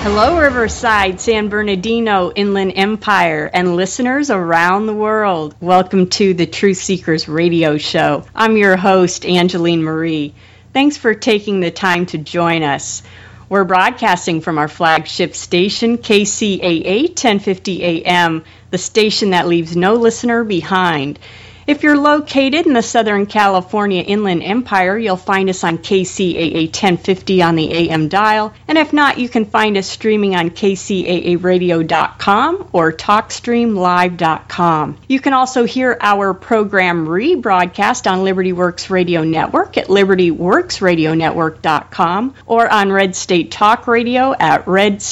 Hello, Riverside, San Bernardino, Inland Empire, and listeners around the world. Welcome to the Truth Seekers Radio Show. I'm your host, Angeline Marie. Thanks for taking the time to join us. We're broadcasting from our flagship station, KCAA 1050 AM, the station that leaves no listener behind. If you're located in the Southern California Inland Empire, you'll find us on KCAA 1050 on the AM dial, and if not, you can find us streaming on kcaaradio.com or talkstreamlive.com. You can also hear our program rebroadcast on Liberty Works Radio Network at libertyworksradionetwork.com or on Red State Talk Radio at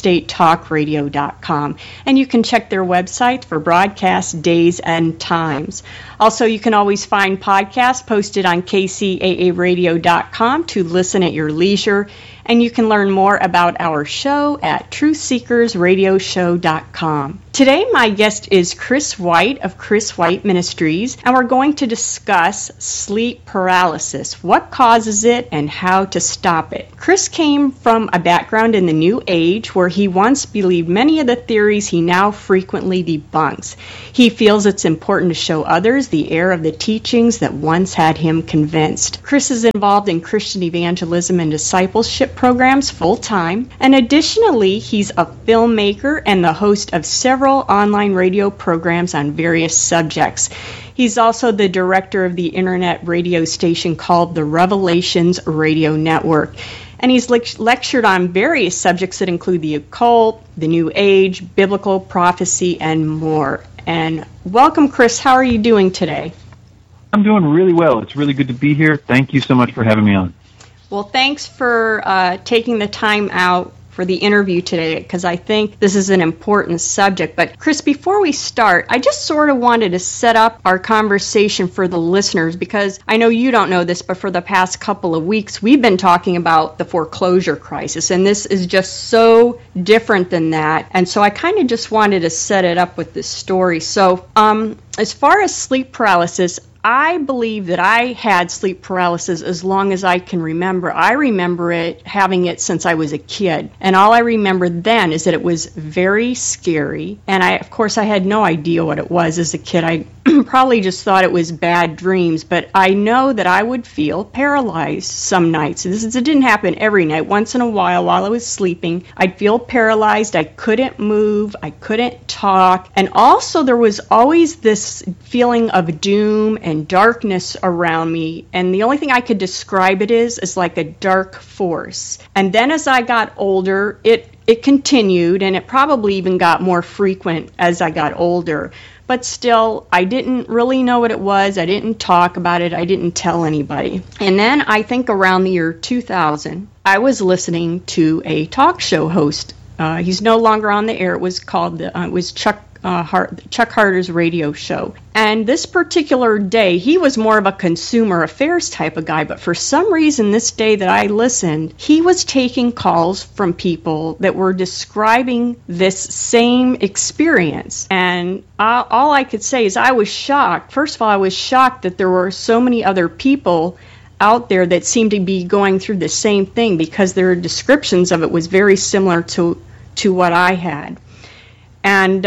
redstatetalkradio.com. And you can check their websites for broadcast days and times. Also, you can always find podcasts posted on kcaaradio.com to listen at your leisure, and you can learn more about our show at truthseekersradioshow.com. Today, my guest is Chris White of Chris White Ministries, and we're going to discuss sleep paralysis, what causes it, and how to stop it. Chris came from a background in the New Age where he once believed many of the theories he now frequently debunks. He feels it's important to show others the error of the teachings that once had him convinced. Chris is involved in Christian evangelism and discipleship programs full-time, and additionally, he's a filmmaker and the host of several online radio programs on various subjects. He's also the director of the internet radio station called the Revelations Radio Network. And he's lectured on various subjects that include the occult, the New Age, biblical prophecy, and more. And welcome, Chris. How are you doing today? I'm doing really well. It's really good to be here. Thank you so much for having me on. Well, thanks for taking the time out for the interview today, because I think this is an important subject. But Chris, before we start, I just sort of wanted to set up our conversation for the listeners, because I know you don't know this, but for the past couple of weeks, we've been talking about the foreclosure crisis, and this is just so different than that. And so I kind of just wanted to set it up with this story. So as far as sleep paralysis, I believe that I had sleep paralysis as long as I can remember. I remember having it since I was a kid. And all I remember then is that it was very scary. And of course, I had no idea what it was as a kid. I probably just thought it was bad dreams. But I know that I would feel paralyzed some nights. It didn't happen every night. Once in a while I was sleeping, I'd feel paralyzed. I couldn't move. I couldn't talk. And also there was always this feeling of doom and darkness around me, and the only thing I could describe it is like a dark force. And then as I got older, it continued, and it probably even got more frequent as I got older. But still, I didn't really know what it was. I didn't talk about it. I didn't tell anybody. And then I think around the year 2000, I was listening to a talk show host. He's no longer on the air. It was called Chuck Harder's radio show. And this particular day, he was more of a consumer affairs type of guy, but for some reason this day that I listened, he was taking calls from people that were describing this same experience. And all I could say is I was shocked. First of all, I was shocked that there were so many other people out there that seemed to be going through the same thing, because their descriptions of it was very similar to what I had. And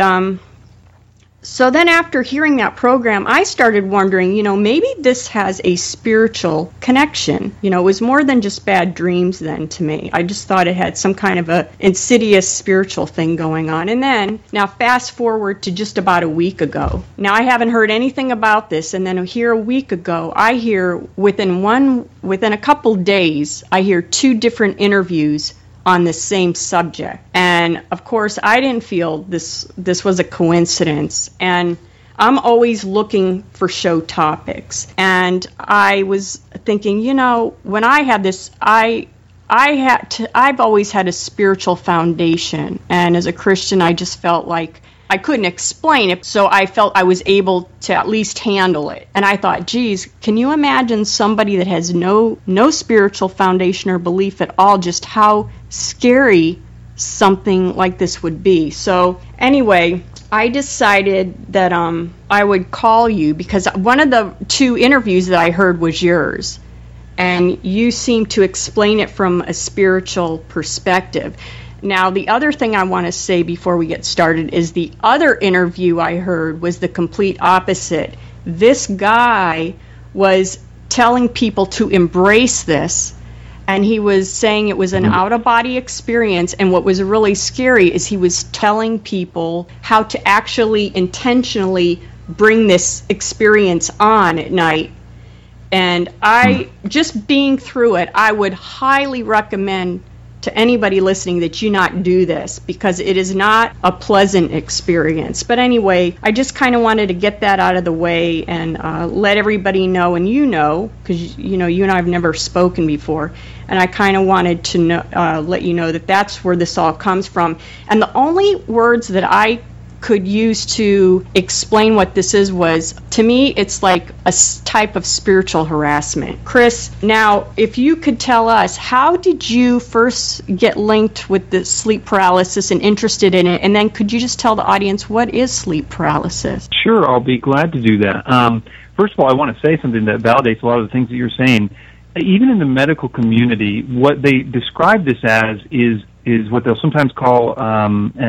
so then after hearing that program, I started wondering, maybe this has a spiritual connection. It was more than just bad dreams then to me. I just thought it had some kind of a insidious spiritual thing going on. And then, now fast forward to just about a week ago. Now I haven't heard anything about this, and then here a week ago, I hear within a couple days, I hear 2 different interviews on the same subject. And of course, I didn't feel this was a coincidence. And I'm always looking for show topics. And I was thinking, when I had this, I've always had a spiritual foundation. And as a Christian, I just felt like I couldn't explain it, so I felt I was able to at least handle it. And I thought, geez, can you imagine somebody that has no spiritual foundation or belief at all, just how scary something like this would be? So anyway, I decided that I would call you because one of the 2 interviews that I heard was yours. and you seem to explain it from a spiritual perspective. Now, the other thing I want to say before we get started is the other interview I heard was the complete opposite. This guy was telling people to embrace this, and he was saying it was an out-of-body experience, and what was really scary is he was telling people how to actually intentionally bring this experience on at night. And just being through it, I would highly recommend to anybody listening that you not do this, because it is not a pleasant experience. But anyway, I just kind of wanted to get that out of the way and let everybody know, and because you and I have never spoken before, and I kind of wanted to let you know that that's where this all comes from. And the only words that I could use to explain what this is was, to me, it's like a type of spiritual harassment. Chris, now, if you could tell us, how did you first get linked with the sleep paralysis and interested in it? And then could you just tell the audience, what is sleep paralysis? Sure, I'll be glad to do that. First of all, I want to say something that validates a lot of the things that you're saying. Even in the medical community, what they describe this as is what they'll sometimes call a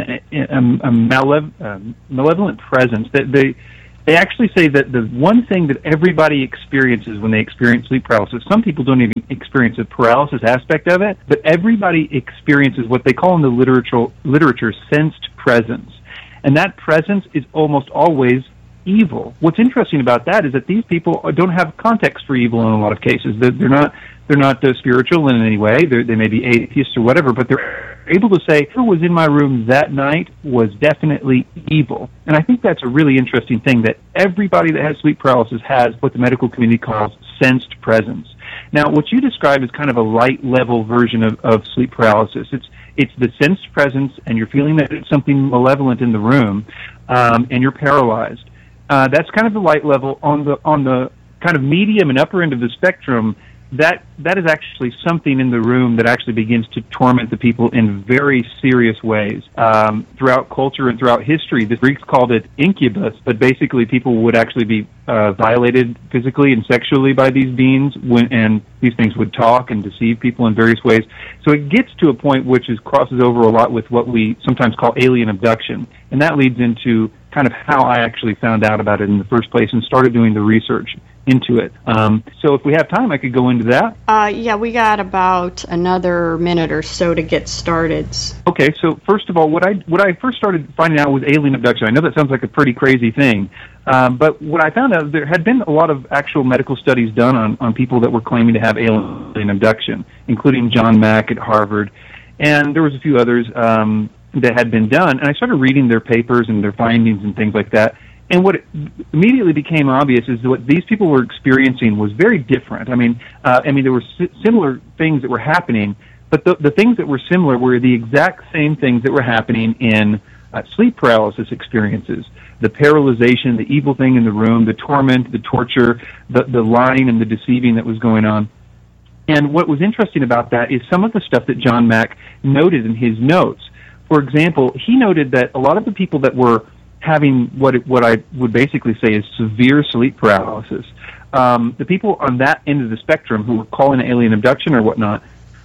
malevolent presence. They actually say that the one thing that everybody experiences when they experience sleep paralysis, some people don't even experience the paralysis aspect of it, but everybody experiences what they call in the literature sensed presence. And that presence is almost always evil. What's interesting about that is that these people don't have context for evil in a lot of cases. They're not spiritual in any way. They may be atheists or whatever, but they're able to say, who was in my room that night was definitely evil. And I think that's a really interesting thing, that everybody that has sleep paralysis has what the medical community calls sensed presence. Now, what you describe is kind of a light-level version of sleep paralysis. It's the sensed presence, and you're feeling that it's something malevolent in the room, and you're paralyzed. That's kind of the light level. On the kind of medium and upper end of the spectrum, that is actually something in the room that actually begins to torment the people in very serious ways. Throughout culture and throughout history, the Greeks called it incubus, but basically people would actually be violated physically and sexually by these beings, and these things would talk and deceive people in various ways. So it gets to a point which crosses over a lot with what we sometimes call alien abduction, and that leads into kind of how I actually found out about it in the first place and started doing the research into it. So if we have time, I could go into that. Yeah, we got about another minute or so to get started. Okay, so first of all, what I first started finding out was alien abduction. I know that sounds like a pretty crazy thing, but what I found out, there had been a lot of actual medical studies done on people that were claiming to have alien abduction, including John Mack at Harvard, and there was a few others that had been done, and I started reading their papers and their findings and things like that. And what immediately became obvious is that what these people were experiencing was very different. I mean, there were similar things that were happening, but the things that were similar were the exact same things that were happening in sleep paralysis experiences. The paralyzation, the evil thing in the room, the torment, the torture, the lying and the deceiving that was going on. And what was interesting about that is some of the stuff that John Mack noted in his notes. For example, he noted that a lot of the people that were having what I would basically say is severe sleep paralysis, the people on that end of the spectrum who were calling it alien abduction or whatnot,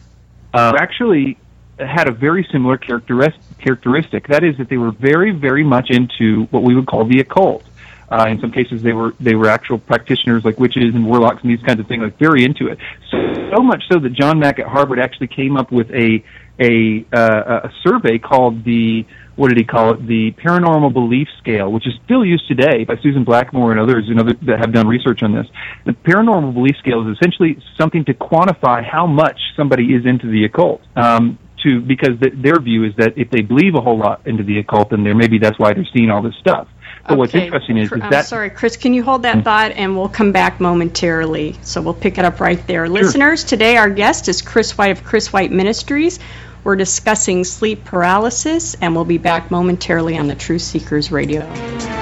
actually had a very similar characteristic. That is that they were very, very much into what we would call the occult. In some cases, they were actual practitioners like witches and warlocks and these kinds of things, like very into it. So much so that John Mack at Harvard actually came up with a survey called the Paranormal Belief Scale, which is still used today by Susan Blackmore and others that have done research on this. The Paranormal Belief Scale is essentially something to quantify how much somebody is into the occult. Because their view is that if they believe a whole lot into the occult, then maybe that's why they're seeing all this stuff. But what's interesting is that... I'm sorry, Chris, can you hold that thought, and we'll come back momentarily. So we'll pick it up right there. Sure. Listeners, today our guest is Chris White of Chris White Ministries. We're discussing sleep paralysis, and we'll be back momentarily on the Truth Seekers Radio.